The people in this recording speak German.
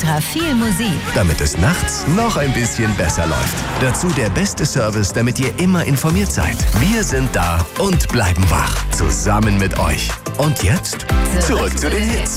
extra viel Musik. Damit es nachts noch ein bisschen besser läuft. Dazu der beste Service, damit ihr immer informiert seid. Wir sind da und bleiben wach. Zusammen mit euch. Und jetzt zurück zu den Hits.